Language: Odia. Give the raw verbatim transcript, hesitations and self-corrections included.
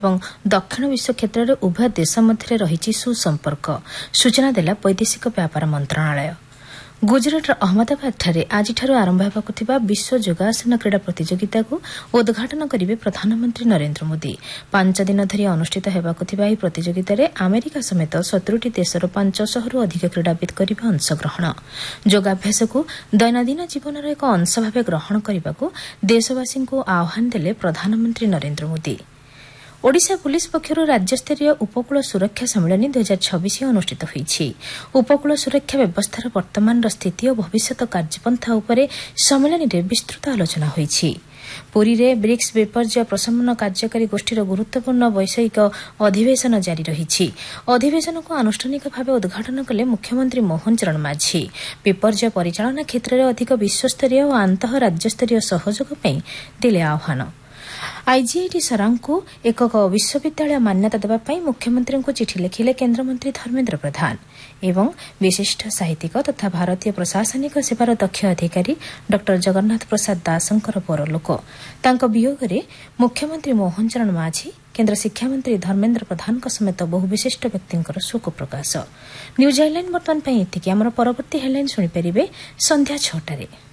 ଏବଂ ଦକ୍ଷିଣ ବିଶ୍ୱ କ୍ଷେତ୍ରରେ ଉଭୟ ଦେଶ ମଧ୍ୟରେ ରହିଛି ସୁସମ୍ପର୍କ ସୂଚନା ଦେଲା ବୈଦେଶିକ ବ୍ୟାପାର ମନ୍ତ୍ରଣାଳୟ। ଗୁଜରାଟର ଅହମ୍ମଦାବାଦଠାରେ ଆଜିଠାରୁ ଆରମ୍ଭ ହେବାକୁ ଥିବା ବିଶ୍ୱ ଯୋଗାସନ କ୍ରୀଡ଼ା ପ୍ରତିଯୋଗିତାକୁ ଉଦ୍ଘାଟନ କରିବେ ପ୍ରଧାନମନ୍ତ୍ରୀ ନରେନ୍ଦ୍ର ମୋଦି। ପାଞ୍ଚ ଦିନ ଧରି ଅନୁଷ୍ଠିତ ହେବାକୁ ଥିବା ଏହି ପ୍ରତିଯୋଗିତାରେ ଆମେରିକା ସମେତ ସତୁରିଟି ଦେଶର ପାଞ୍ଚଶହରୁ ଅଧିକ କ୍ରୀଡ଼ାବିତ୍ କରିବେ ଅଂଶଗ୍ରହଣ। ଯୋଗାଭ୍ୟାସକୁ ଦୈନନ୍ଦିନ ଜୀବନର ଏକ ଅଂଶ ଭାବେ ଗ୍ରହଣ କରିବାକୁ ଦେଶବାସୀଙ୍କୁ ଆହ୍ୱାନ ଦେଲେ ପ୍ରଧାନମନ୍ତ୍ରୀ ନରେନ୍ଦ୍ର ମୋଦି। ଓଡ଼ିଶା ପୁଲିସ୍ ପକ୍ଷରୁ ରାଜ୍ୟସ୍ତରୀୟ ଉପକୂଳ ସୁରକ୍ଷା ସମ୍ମିଳନୀ ଦୁଇ ହଜାର ଛବିଶ ଅନୁଷ୍ଠିତ ହୋଇଛି। ଉପକୂଳ ସୁରକ୍ଷା ବ୍ୟବସ୍ଥାର ବର୍ତ୍ତମାନର ସ୍ଥିତି ଓ ଭବିଷ୍ୟତ କାର୍ଯ୍ୟପନ୍ଥା ଉପରେ ସମ୍ମିଳନୀରେ ବିସ୍ତୃତ ଆଲୋଚନା ହୋଇଛି। ପୁରୀରେ ବ୍ରିକ୍ସ ବିପର୍ଯ୍ୟୟ ପ୍ରଶମନ କାର୍ଯ୍ୟକାରୀ ଗୋଷ୍ଠୀର ଗୁରୁତ୍ୱପୂର୍ଣ୍ଣ ବୈଷୟିକ ଅଧିବେଶନ ଜାରି ରହିଛି। ଅଧିବେଶନକୁ ଆନୁଷ୍ଠାନିକ ଭାବେ ଉଦ୍ଘାଟନ କଲେ ମୁଖ୍ୟମନ୍ତ୍ରୀ ମୋହନ ଚରଣ ମାଝୀ। ବିପର୍ଯ୍ୟୟ ପରିଚାଳନା କ୍ଷେତ୍ରରେ ଅଧିକ ବିଶ୍ୱସ୍ତରୀୟ ଓ ଆନ୍ତଃ ରାଜ୍ୟସ୍ତରୀୟ ସହଯୋଗ ପାଇଁ ଦେଲେ ଆହ୍ୱାନ। ଆଇଜିଆଇଟି ସରାଙ୍ଗକୁ ଏକକ ବିଶ୍ୱବିଦ୍ୟାଳୟ ମାନ୍ୟତା ଦେବା ପାଇଁ ମୁଖ୍ୟମନ୍ତ୍ରୀଙ୍କୁ ଚିଠି ଲେଖିଲେ କେନ୍ଦ୍ରମନ୍ତ୍ରୀ ଧର୍ମେନ୍ଦ୍ର ପ୍ରଧାନ ଏବଂ ବିଶିଷ୍ଟ ସାହିତ୍ୟିକ ତଥା ଭାରତୀୟ ପ୍ରଶାସନିକ ସେବାର ଦକ୍ଷ ଅଧିକାରୀ ଡ ଜଗନ୍ନାଥ ପ୍ରସାଦ ଦାସଙ୍କର ପରଲୋକ। ତାଙ୍କ ବିୟୋଗରେ ମୁଖ୍ୟମନ୍ତ୍ରୀ ମୋହନ ଚରଣ ମାଝୀ, କେନ୍ଦ୍ର ଶିକ୍ଷାମନ୍ତ୍ରୀ ଧର୍ମେନ୍ଦ୍ର ପ୍ରଧାନଙ୍କ ସମେତ ବହୁ ବିଶିଷ୍ଟ ବ୍ୟକ୍ତିଙ୍କର ଶୋକ ପ୍ରକାଶ। ନ୍ୟୁଜ୍ ହେଡଲାଇନ୍ ବର୍ତ୍ତମାନ ପାଇଁ ଏତିକି। ଆମର ପରବର୍ତ୍ତୀ ହେଡଲାଇନ୍ ଶୁଣିପାରିବେ ସନ୍ଧ୍ୟା ଛଅଟାରେ।